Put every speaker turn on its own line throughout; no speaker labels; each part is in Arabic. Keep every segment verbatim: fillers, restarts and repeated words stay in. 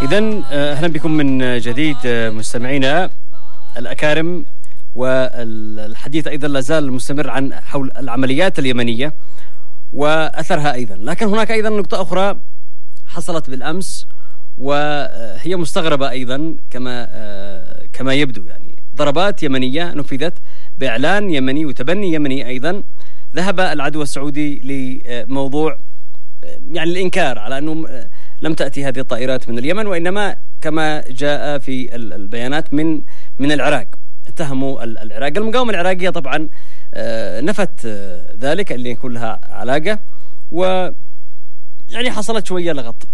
إذن أهلا بكم من جديد مستمعينا الأكارم، والحديث أيضا لازال مستمر عن حول العمليات اليمنية وأثرها أيضا. لكن هناك أيضا نقطة أخرى حصلت بالأمس وهي مستغربة أيضا كما كما يبدو، يعني ضربات يمنية نفذت بإعلان يمني وتبني يمني أيضا. ذهب العدو السعودي لموضوع يعني الإنكار على أنه لم تأتي هذه الطائرات من اليمن، وإنما كما جاء في البيانات من من العراق. اتهموا العراق. المقاومة العراقية طبعا نفت ذلك اللي يكون لها علاقة، ويعني حصلت شوية لغط.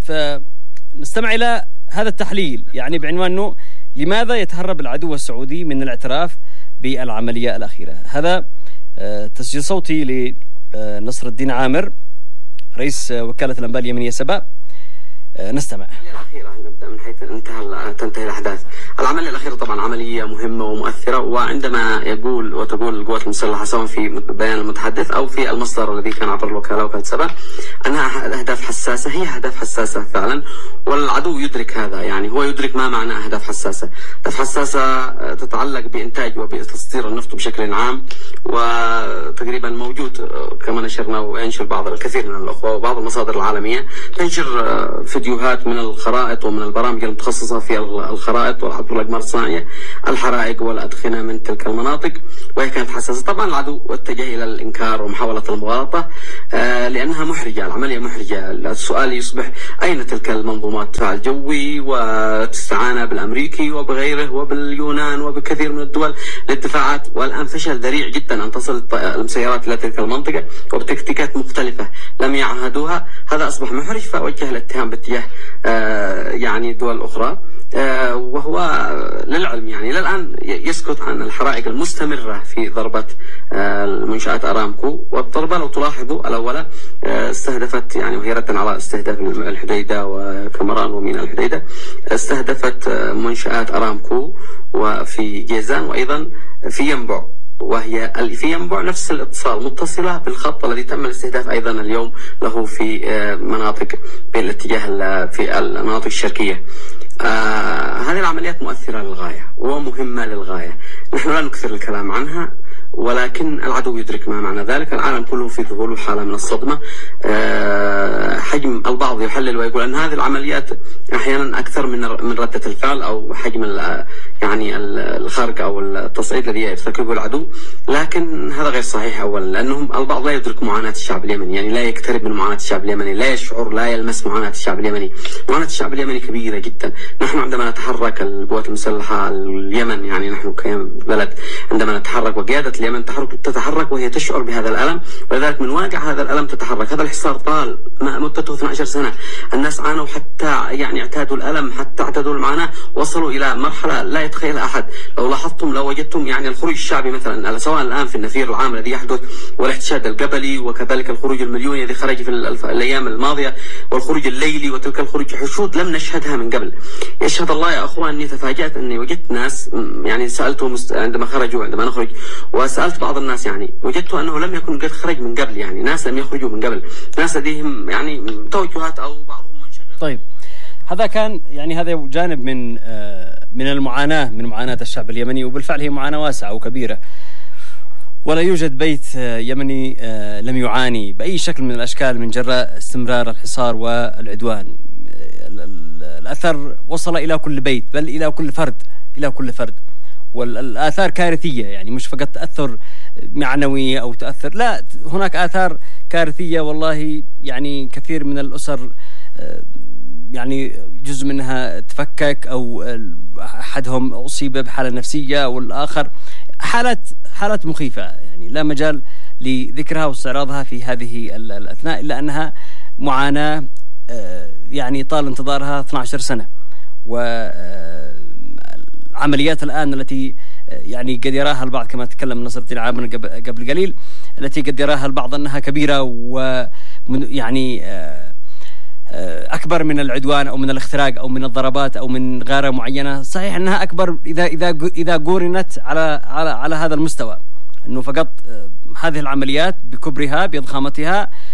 فنستمع إلى هذا التحليل يعني بعنوان أنه لماذا يتهرب العدو السعودي من الاعتراف بالعملية الأخيرة. هذا تسجيل صوتي لنصر الدين عامر رئيس وكالة الأنباء اليمنية سبا. نستمع.
الأخيرة نبدأ من حيث انتهى تنتهي الأحداث. العملية الأخيرة طبعا عملية مهمة ومؤثرة، وعندما يقول وتقول القوات المسلحة سواء في بيان المتحدث أو في المصدر الذي كان عبر الوكالة وكالة سبا أنها أهداف حساسة، هي أهداف حساسة فعلا، والعدو يدرك هذا. يعني هو يدرك ما معنى أهداف حساسة. أهداف حساسة تتعلق بإنتاج وبتصدير النفط بشكل عام، وتقريبا موجود كما نشرنا وينشر بعض الكثير من الأخوة وبعض المصادر العالمية تنشر فيديوهات من الخرائط ومن البرامج المتخصصة في الخرائط وعبر الأقمار الصناعية الحرائق والأدخنة من تلك المناطق، وهي كانت حساسة. طبعا العدو اتجه إلى الإنكار ومحاولة المغالطة آه لأنها محرجة، العملية محرجة. السؤال يصبح أين تلك المنظومات الدفاع الجوي وتستعان بالأمريكي وبغيره وباليونان وبكثير من الدول للدفاعات، والآن فشل ذريع جدا أن تصل المسيرات إلى تلك المنطقة وبتكتيكات مختلفة لم يعهدوها. هذا أصبح محرج، فوجه الاتهام باتجاه آه يعني دول أخرى، آه وهو للعلم يعني إلى الآن يسكت عن الحرائق المستمرة في ضربة آه منشآت أرامكو. والضربة لو تلاحظوا الأولى آه استهدفت يعني وهي ردا على استهداف الحديدة وكمران وميناء الحديدة، استهدفت آه منشآت أرامكو وفي جيزان وأيضا في ينبع، وهي في ينبع نفس الاتصال متصلة بالخط الذي تم الاستهداف أيضا اليوم له في مناطق بالاتجاه في المناطق الشرقية. آه هذه العمليات مؤثرة للغاية ومهمة للغاية. نحن لا نكثر الكلام عنها، ولكن العدو يدرك ما معنى ذلك. العالم كله في ذهول وحالة من الصدمة. أه حجم البعض يحلل ويقول أن هذه العمليات أحيانا أكثر من من ردة الفعل أو حجم يعني الخرق أو التصعيد الذي يرتكبه العدو، لكن هذا غير صحيح. أولا لأنهم البعض لا يدرك معاناة الشعب اليمني، يعني لا يقترب من معاناة الشعب اليمني، لا يشعر لا يلمس معاناة الشعب اليمني. معاناة الشعب اليمني كبيرة جدا. نحن عندما نتحرك القوات المسلحة اليمن، يعني نحن كبلد عندما نتحرك وقيادة اليمن تتحرك وهي تشعر بهذا الألم، ولذلك من واقع هذا الألم تتحرك. هذا الحصار طال مدته اثنتي عشرة سنة، الناس عانوا حتى يعني اعتادوا الألم، حتى اعتادوا المعاناة، وصلوا إلى مرحلة لا يتخيلها أحد. لو لاحظتم لو وجدتم يعني الخروج الشعبي مثلا سواء الآن في النفير العام الذي يحدث والاحتشاد القبلي، وكذلك الخروج المليوني الذي خرج في الأيام الماضية، والخروج الليلي وتلك الخروج حشود لم نشهدها من قبل. يشهد الله يا أخوان أني تفاجأت أني وجدت ناس يعني سألتهم عندما خرجوا عندما نخرج، وسألت بعض الناس يعني وجدت أنه لم يكن قد خرج من قبل، يعني ناس لم يخرجوا من قبل، ناس لديهم يعني توجهات أو بعضهم منشغل.
طيب هذا كان يعني هذا جانب من من المعاناة من معاناة الشعب اليمني، وبالفعل هي معاناة واسعة وكبيرة، ولا يوجد بيت يمني لم يعاني بأي شكل من الأشكال من جراء استمرار الحصار والعدوان. الأثر وصل إلى كل بيت، بل إلى كل فرد إلى كل فرد والآثار كارثية، يعني مش فقط تأثر معنوي أو تأثر، لا، هناك آثار كارثية والله. يعني كثير من الأسر يعني جزء منها تفكك، أو أحدهم أصيب بحالة نفسية، والآخر حالات حالات مخيفة يعني لا مجال لذكرها واستعراضها في هذه الأثناء، إلا أنها معاناة يعني طال انتظارها اثنتي عشرة سنة. والعمليات الآن التي يعني قد يراها البعض كما تكلم نصر الدين عامر قبل قليل، التي قد يراها البعض أنها كبيرة ويعني أكبر من العدوان أو من الاختراق أو من الضربات أو من غارة معينة. صحيح أنها أكبر إذا إذا إذا قورنت على على على هذا المستوى، أنه فقط هذه العمليات بكبرها بضخامتها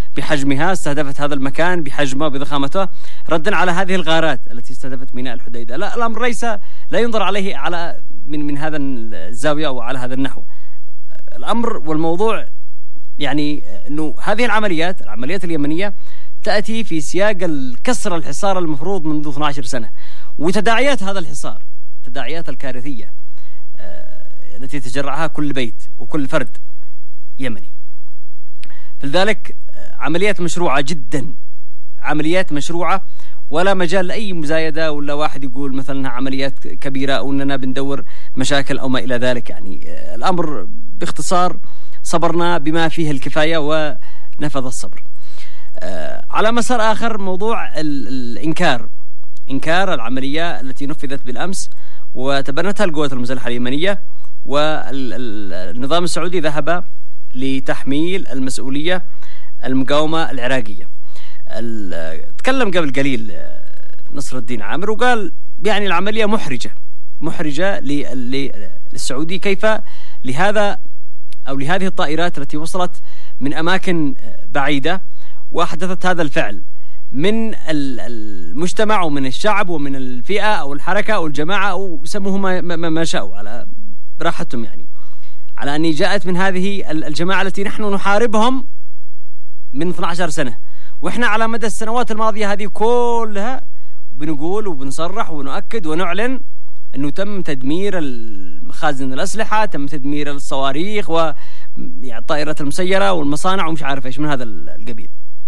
بحجمها، استهدفت هذا المكان بحجمه وبضخامته ردا على هذه الغارات التي استهدفت ميناء الحديدة. لا، الأمر ليس لا ينظر عليه على من من هذا الزاوية أو على هذا النحو. الأمر والموضوع يعني أنه هذه العمليات العمليات اليمنية تأتي في سياق الكسر الحصار المفروض منذ اثنتي عشرة سنة، وتداعيات هذا الحصار، التداعيات الكارثية التي تجرعها كل بيت وكل فرد يمني. فلذلك عمليات مشروعة جدا، عمليات مشروعة ولا مجال لأي مزايدة ولا واحد يقول مثلا عمليات كبيرة أو أننا بندور مشاكل أو ما إلى ذلك. يعني الأمر باختصار صبرنا بما فيه الكفاية ونفذ الصبر. على مسار آخر موضوع الإنكار، إنكار العملية التي نفذت بالأمس وتبنتها القوات المسلحة اليمنية، والنظام السعودي ذهب لتحميل المسؤولية المقاومة العراقية. تكلم قبل قليل نصر الدين عامر وقال يعني العملية محرجة محرجة للسعودي، كيف لهذا أو لهذه الطائرات التي وصلت من أماكن بعيدة وحدثت هذا الفعل من المجتمع ومن الشعب ومن الفئة أو الحركة أو الجماعة أو سموه ما, ما شاءوا على براحتهم، يعني على أني جاءت من هذه الجماعة التي نحن نحاربهم من اثنتي عشرة سنة، وإحنا على مدى السنوات الماضية هذه كلها بنقول وبنصرح ونؤكد ونعلن أنه تم تدمير المخازن الأسلحة، تم تدمير الصواريخ والطائرات المسيرة والمصانع ومش عارف إيش من هذا القبيل.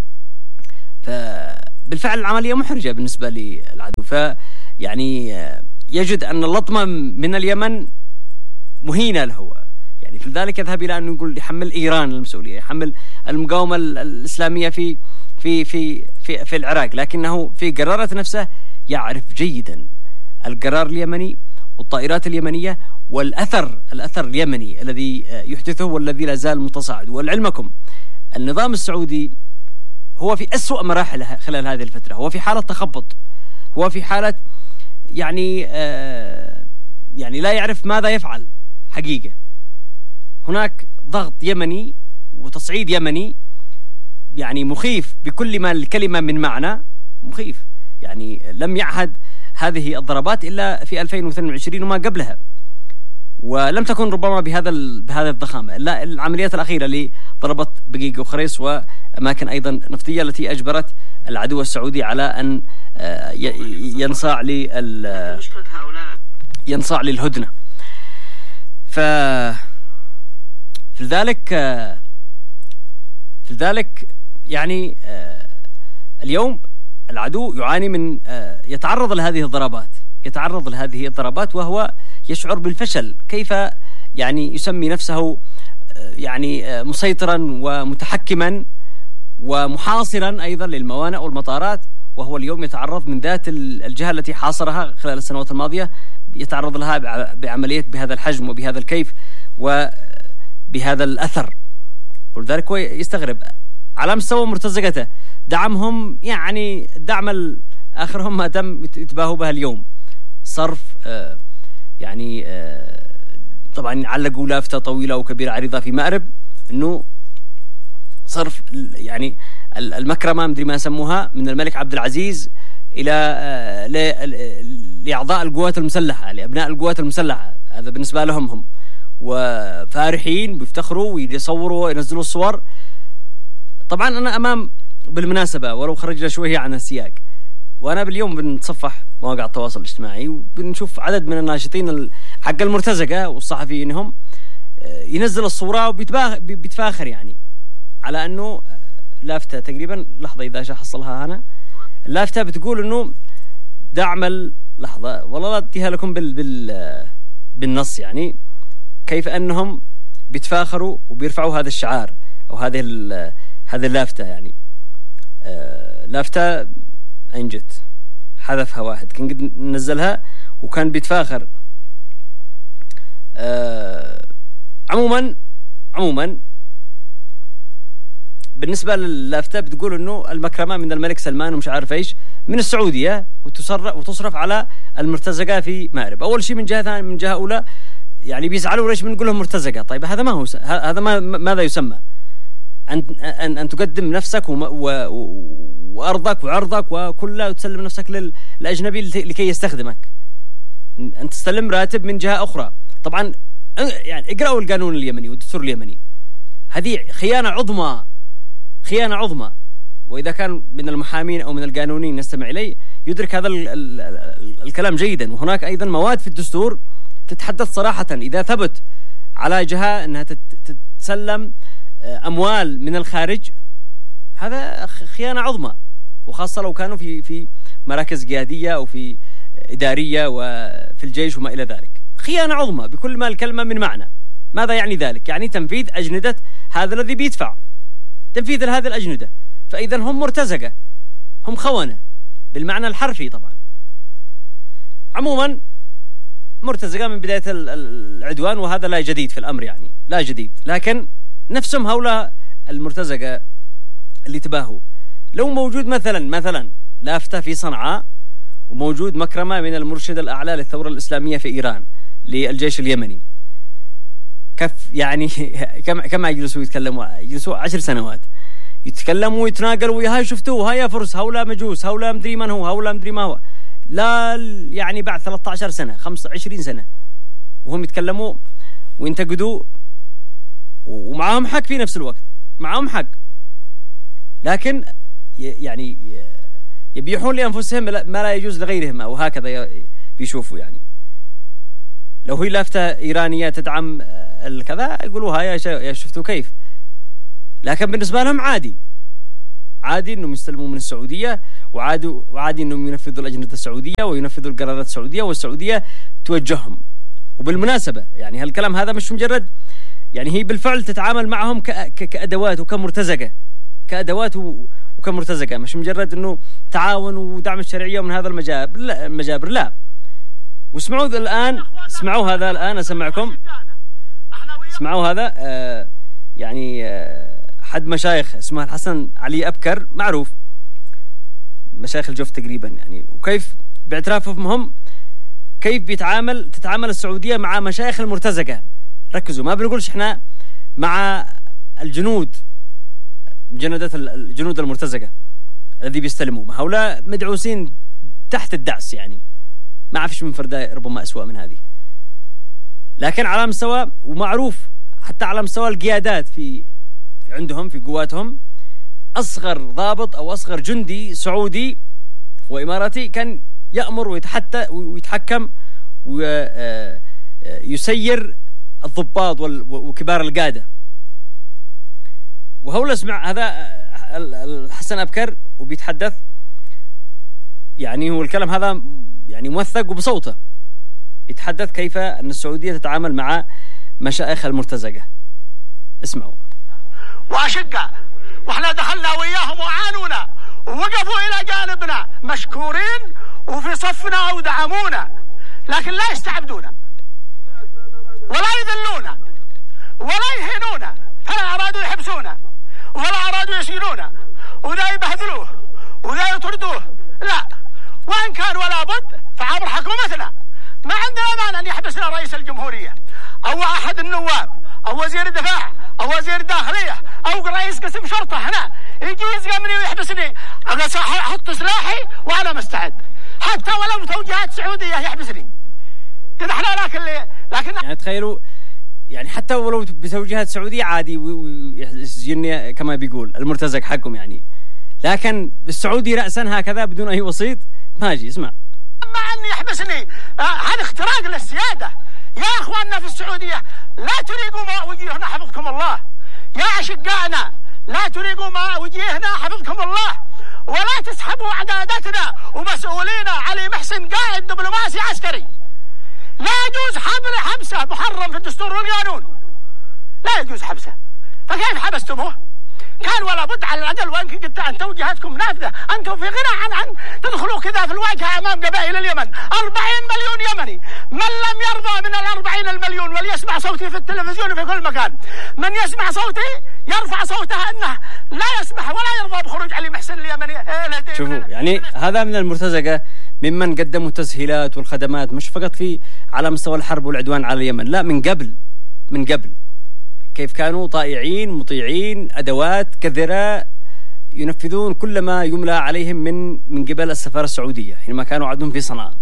فبالفعل العملية محرجة بالنسبة للعدو، فيعني يجد أن اللطمة من اليمن مهينة له، يعني في ذلك يذهب إلى أن يقول يحمل إيران المسؤولية، يحمل المقاومة الإسلامية في في في في, في العراق، لكنه في قرارة نفسه يعرف جيدا القرار اليمني والطائرات اليمنية والأثر الأثر اليمني الذي يحدثه والذي لا زال متصاعد. ولعلمكم النظام السعودي هو في أسوأ مراحله خلال هذه الفترة، هو في حالة تخبط، هو في حالة يعني آه يعني لا يعرف ماذا يفعل حقيقة. هناك ضغط يمني وتصعيد يمني يعني مخيف بكل ما الكلمة من معنى، مخيف. يعني لم يعهد هذه الضربات إلا في ألفين واثنين وعشرين وما قبلها، ولم تكن ربما بهذا بهذا الضخامة. لا، العمليات الأخيرة اللي ضربت بقيق وخريص وأماكن أيضا نفطية التي أجبرت العدو السعودي على أن ينصاع لل ينصاع للهدنة. ف في ذلك في ذلك يعني اليوم العدو يعاني من يتعرض لهذه الضربات يتعرض لهذه الضربات وهو يشعر بالفشل. كيف يعني يسمي نفسه يعني مسيطرا ومتحكما ومحاصرا أيضا للموانئ والمطارات، وهو اليوم يتعرض من ذات الجهة التي حاصرها خلال السنوات الماضية، يتعرض لها بعملية بهذا الحجم وبهذا الكيف وبهذا الأثر. ولذلك هو يستغرب على مستوى مرتزقته دعمهم، يعني دعم آخرهم ما تم يتباهوا بها اليوم، صرف آه يعني آه طبعا علقوا لافتة طويلة وكبيرة عريضة في مأرب انه صرف يعني المكرمة مدري ما سموها من الملك عبد العزيز الى آه لاعضاء القوات المسلحة، لابناء القوات المسلحة. هذا بالنسبة لهم هم وفارحين بيفتخروا ويصوروا وينزلوا الصور. طبعا انا امام بالمناسبة ولو خرجنا شوية عن السياق، وانا باليوم بنتصفح مواقع التواصل الاجتماعي وبنشوف عدد من الناشطين حق المرتزقة والصحفيين هم ينزل الصورة وبيتفاخر يعني على انه لافتة تقريبا لحظة اذا حصلها انا اللافتة بتقول انه دعم لحظة والله لا اديها لكم بال بال بالنص، يعني كيف انهم بيتفاخروا وبيرفعوا هذا الشعار او هذه هذه اللافتة. يعني آه لافتة أين جت؟ حذفها واحد كان قد نزلها وكان بيتفاخر. آه عموما عموما بالنسبة للافتة بتقول انه المكرمة من الملك سلمان ومش عارف ايش من السعودية وتصرف وتصرف على المرتزقة في مأرب. اول شيء من جهة ثانية من جهة اولى يعني بيزعلوا ليش بنقول لهم مرتزقة. طيب هذا ما هو هذا ما ماذا يسمى؟ أن أن أن تقدم نفسك و وأرضك وعرضك وكلها وتسلم نفسك للأجنبي لكي يستخدمك، أن تستلم راتب من جهة أخرى. طبعا يعني اقرأوا القانون اليمني والدستور اليمني، هذه خيانة عظمى، خيانة عظمى. وإذا كان من المحامين أو من القانونيين نستمع إليه يدرك هذا ال ال ال الكلام جيدا. وهناك أيضا مواد في الدستور تتحدث صراحة إذا ثبت على جهة أنها تتسلم أموال من الخارج، هذا خيانة عظمى، وخاصة لو كانوا في في مراكز قيادية أو في إدارية وفي الجيش وما إلى ذلك. خيانة عظمى بكل ما الكلمة من معنى. ماذا يعني ذلك؟ يعني تنفيذ أجندة هذا الذي بيدفع، تنفيذ هذه الأجندة. فإذا هم مرتزقة، هم خونة بالمعنى الحرفي. طبعا عموما مرتزقة من بداية العدوان، وهذا لا جديد في الأمر، يعني لا جديد. لكن نفسهم هؤلاء المرتزقة اللي تباهوا، لو موجود مثلا مثلا لافتة في صنعاء وموجود مكرمة من المرشد الأعلى للثورة الإسلامية في إيران للجيش اليمني، كف يعني كم كم يجلسوا يتكلموا؟ يجلسوا عشر سنوات يتكلموا ويتناقلوا، ويا هاي شفتوه، هاي فرس، هؤلاء مجوس، هؤلاء مدري من هو، هؤلاء مدري ما هو. لا يعني بعد ثلاثة عشر سنة خمسة وعشرين سنة وهم يتكلموا وينتقدوا، ومعهم حق في نفس الوقت، معهم حق، لكن يعني يبيحون لأنفسهم ما لا يجوز لغيرهم، أو هكذا بيشوفوا. يعني لو هي لافتة إيرانية تدعم الكذا يقولوا هاي يا شفتوا كيف، لكن بالنسبة لهم عادي، عادي أنهم يستلموا من السعودية، وعادي وعادي أنهم ينفذوا الأجندة السعودية وينفذوا القرارات السعودية، والسعودية توجههم. وبالمناسبة يعني هالكلام هذا مش مجرد، يعني هي بالفعل تتعامل معهم كأدوات وكمرتزقة، كأدوات وكمرتزقة، مش مجرد أنه تعاون ودعم الشرعية من هذا المجابر، لا المجابر لا. واسمعوا الآن، اسمعوا هذا الآن أسمعكم، اسمعوا هذا. آه يعني آه حد مشايخ اسمه الحسن علي أبكر، معروف مشايخ الجوف تقريبا، يعني وكيف باعترافهم هم كيف بيتعامل تتعامل السعودية مع مشايخ المرتزقة. ركزوا، ما بنقولش احنا مع الجنود، مجندة الجنود المرتزقة الذي بيستلموا، هؤلاء مدعوسين تحت الدعس، يعني ما فيش من فردة ربما أسوأ من هذه. لكن على مستوى، ومعروف حتى على مستوى القيادات في عندهم في قواتهم، أصغر ضابط أو أصغر جندي سعودي وإماراتي كان يأمر ويتحتى ويتحكم ويسير الضباط وكبار القادة. وهو اسمع هذا الحسن أبكر وبيتحدث، يعني هو الكلام هذا يعني موثق وبصوته، يتحدث كيف أن السعودية تتعامل مع مشايخ المرتزقة. اسمعوا.
وأشقة، وإحنا دخلنا وياهم وعانونا ووقفوا إلى جانبنا مشكورين وفي صفنا ودعمونا، لكن لا يستعبدونا ولا يذلونا ولا يهينونا، فلا أرادوا يحبسونا ولا أرادوا يسجنونا وذا يبهدلوه وذا يطردوه، لا. وإن كان ولا بد فعبر حكومتنا، ما عندنا مانع أن يحبسنا رئيس الجمهورية أو أحد النواب أو وزير الدفاع أو وزير الداخلية أو رئيس قسم شرطة هنا يجي يزقمني ويحبسني، أحط سلاحي وأنا مستعد، حتى ولو توجيهات سعودية يحبسني كذا احنا. لكن لكن
يعني تخيلوا، يعني حتى ولو بتوجيهات سعودية عادي ويسجنني كما بيقول المرتزق حقهم يعني، لكن بالسعودي رأسا هكذا بدون أي وسيط ما أجي. اسمع.
أما أن يحبسني هذا آه اختراق للسيادة يا أخواننا في السعودية، لا تريقوا ما وجيهنا حفظكم الله، يا أشقائنا لا تريقوا ما وجيهنا حفظكم الله، ولا تسحبوا عدادتنا ومسؤولينا. علي محسن قائد دبلوماسي عسكري، لا يجوز حبل حبسه، محرم في الدستور والقانون، لا يجوز حبسه، فكيف حبستموه؟ كان ولا بد على الأقل، وإن كنت أن توجيهاتكم نافذة، أنتم في غنى عن عن تدخلوا كذا في الواجهة أمام قبائل اليمن، أربعين مليون يمني، من لم يرضى من الأربعين المليون وليسمع صوتي في التلفزيون في كل مكان، من يسمع صوتي يرفع صوته أنه لا يسمح ولا يرضى بخروج علي محسن اليمني.
شوفوا يعني هذا من المرتزقة ممن قدموا التسهيلات والخدمات، مش فقط في على مستوى الحرب والعدوان على اليمن، لا من قبل من قبل كيف كانوا طائعين مطيعين، أدوات كذرة ينفذون كل ما يملى عليهم من من قبل السفارة السعودية حينما كانوا عندهم في صنعاء.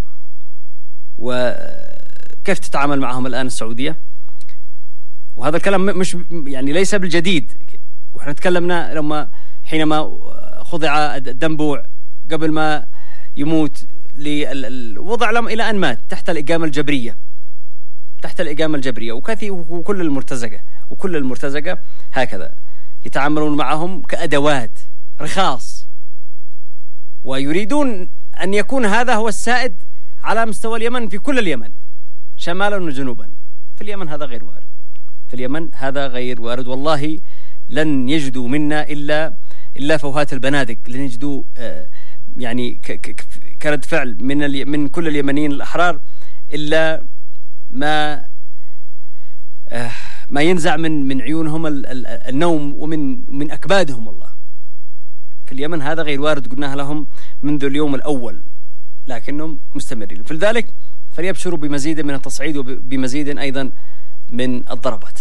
وكيف تتعامل معهم الآن السعودية؟ وهذا الكلام مش يعني ليس بالجديد، وإحنا تكلمنا لما حينما خضع الدنبوع قبل ما يموت وضع لهم إلى أن مات تحت الإقامة الجبرية، تحت الإقامة الجبرية، وكثير وكل المرتزقة وكل المرتزقة هكذا يتعاملون معهم كأدوات رخاص، ويريدون أن يكون هذا هو السائد على مستوى اليمن في كل اليمن شمالا وجنوبا. في اليمن هذا غير وارد، في اليمن هذا غير وارد. والله لن يجدوا منا إلا إلا فوهات البنادق، لن يجدوا آه يعني كرد فعل من من كل اليمنيين الأحرار إلا ما آه ما ينزع من من عيونهم النوم ومن من أكبادهم. والله في اليمن هذا غير وارد، قلناها لهم منذ اليوم الأول، لكنهم مستمرين. فلذلك فليبشروا بمزيد من التصعيد وبمزيد أيضا من الضربات.